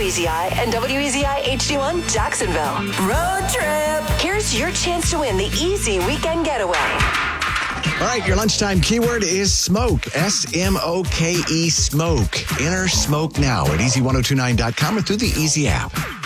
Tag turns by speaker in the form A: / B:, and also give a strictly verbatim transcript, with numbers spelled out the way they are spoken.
A: E Z I and W E Z I H D one Jacksonville. Road trip. Here's your chance to win the easy weekend getaway.
B: All right, your lunchtime keyword is smoke. S M O K E, smoke. Enter smoke now at easy ten twenty-nine dot com or through the Easy app.